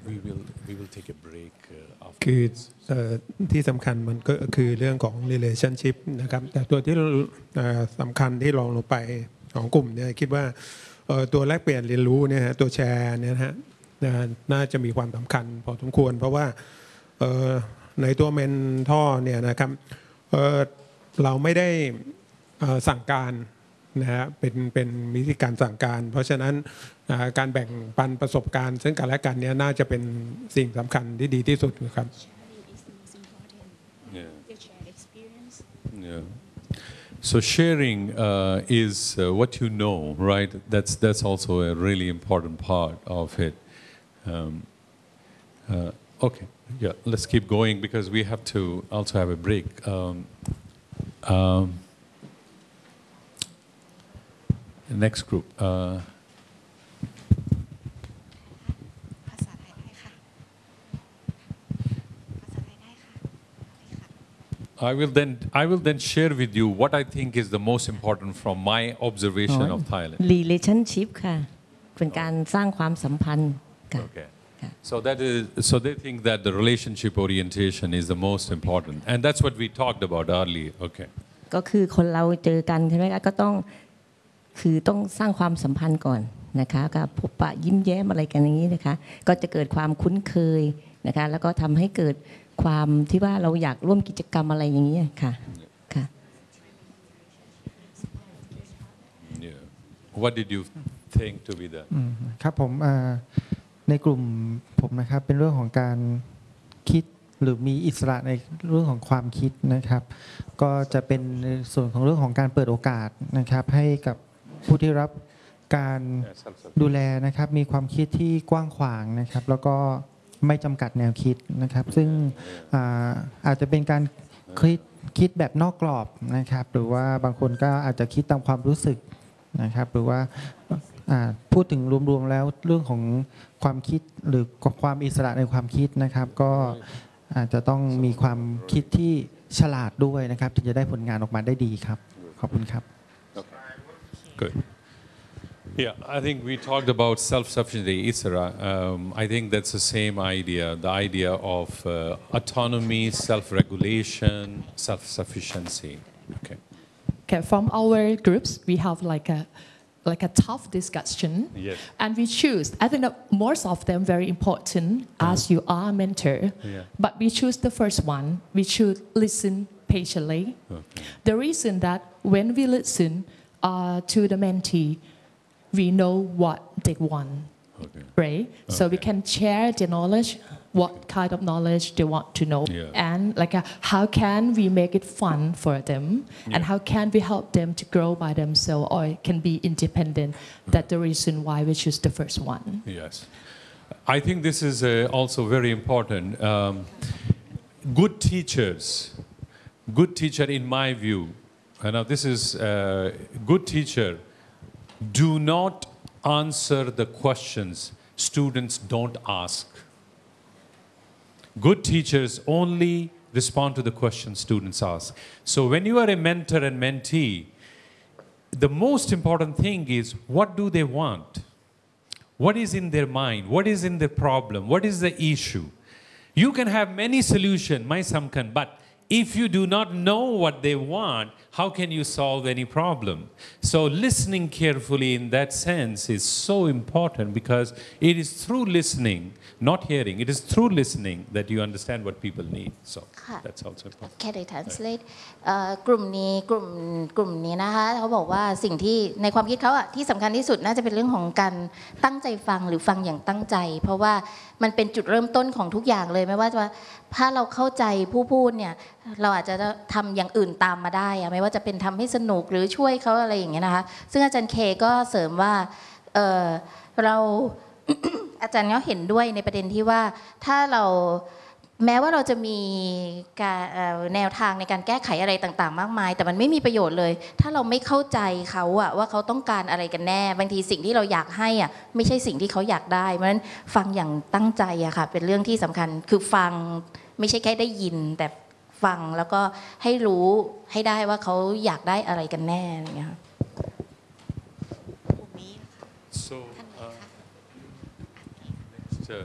we will take a break คือ afterwards. ที่สำคัญมันก็คือเรื่องของ relationship นะครับแต่ตัวที่สำคัญที่ลองลงไปของกลุ่มเนี่ยคิดว่าตัวแลกเปลี่ยนเรียนรู้เนี่ยฮะตัวแชร์เนี่ยฮะน่าจะมีความสำคัญพอสมควรเพราะว่าในตัวเมนทอร์เนี่ยนะครับเราไม่ได้สั่งการนะฮะเป็นวิธีการสั่งการเพราะฉะนั้นการแบ่งปันประสบการณ์ซึ่งกันและกันเนี่ยน่าจะเป็นสิ่งสำคัญที่ดีที่สุดครับ Yeah. So sharing is what you know, right? That's also a really important part of it. Okay, yeah, let's keep going because we have to also have a break. Next group. I will then share with you what I think is the most important from my observation of Thailand. Relationship ค่ะเป็นการสร้างความสัมพันธ์ค่ะ Okay. So they think that the relationship orientation is the most important, and that's what we talked about earlier. Okay. ก็คือคนเราเจอกันใช่ไหมคะก็ต้องสร้างความสัมพันธ์ก่อนนะคะกับพบปะยิ้มแย้มอะไรกันอย่างนี้นะคะก็จะเกิดความคุ้นเคยนะคะแล้วก็ทำให้เกิดความที่ว่าเราอยากร่วมกิจกรรมอะไรอย่างนี้ค่ะค่ะ Yeah. What did you think to be that? ครับผมในกลุ่มผมนะครับเป็นเรื่องของการคิดหรือมีอิสระในเรื่องของความคิดนะครับก็จะเป็นส่วนของเรื่องของการเปิดโอกาสนะครับให้กับผู้ที่รับการดูแลนะครับมีความคิดที่กว้างขวางนะครับแล้วก็ไม่จำกัดแนวคิดนะครับซึ่งอาจจะเป็นการคิดแบบนอกกรอบนะครับหรือว่าบางคนก็อาจจะคิดตามความรู้สึกนะครับหรือว่าพูดถึงรวมๆแล้วเรื่องของความคิดหรือความอิสระในความคิดนะครับก็อาจจะต้องมีความคิดที่ฉลาดด้วยนะครับถึงจะได้ผลงานออกมาได้ดีครับขอบคุณครับ Good. Yeah, I think we talked about self-sufficiency, Isra. I think that's the same idea, the idea of autonomy, self-regulation, self-sufficiency. Okay. Okay, from our groups, we have like a tough discussion. Yes. And we choose, I think that most of them very important as you are a mentor. Yeah. But we choose the first one. We should listen patiently. Okay. The reason that when we listen to the mentee, we know what they want, Okay. right? So we can share the knowledge, what kind of knowledge they want to know, Yeah. and how can we make it fun for them, and how can we help them to grow by themselves or can be independent. That's the reason why we choose the first one. Yes. I think this is also very important. Good teacher in my view, now this is good teacher, do not answer the questions students don't ask. Good teachers only respond to the questions students ask. So when you are a mentor and mentee, the most important thing is what do they want? What is in their mind? What is in their problem? What is the issue? You can have many solutions, but if you do not know what they want, how can you solve any problem? So listening carefully in that sense is so important because it is through listening, not hearing, it is through listening that you understand what people need. So that's also important. Can I translate? กลุ่มนี้นะคะเขาบอกว่าสิ่งที่ในความคิดเขาที่สำคัญที่สุดน่าจะเป็นเรื่องของการตั้งใจฟังหรือฟังอย่างตั้งใจเพราะว่ามันเป็นจุดเริ่มต้นของทุกอย่างเลยไม่ว่าจะถ้าเราเข้าใจผู้พูดเนี่ยเราอาจจะทำอย่างอื่นตามมาได้ไม่ว่าจะเป็นทำให้สนุกหรือช่วยเขาอะไรอย่างเงี้ยนะคะซึ่งอาจารย์เคก็เสริมว่าเรา อาจารย์ก็เห็นด้วยในประเด็นที่ว่าถ้าเราแม้ว่าเราจะมีแนวทางในการแก้ไขอะไรต่างๆมากมายแต่มันไม่มีประโยชน์เลยถ้าเราไม่เข้าใจเขาว่าเขาต้องการอะไรกันแน่บางทีสิ่งที่เราอยากให้ไม่ใช่สิ่งที่เขาอยากได้เพราะฉะนั้นฟังอย่างตั้งใจค่ะเป็นเรื่องที่สำคัญคือฟังไม่ใช่แค่ได้ยินแต่ฟังแล้วก็ให้รู้ให้ได้ว่าเขาอยากได้อะไรกันแน่อย่างเงี้ย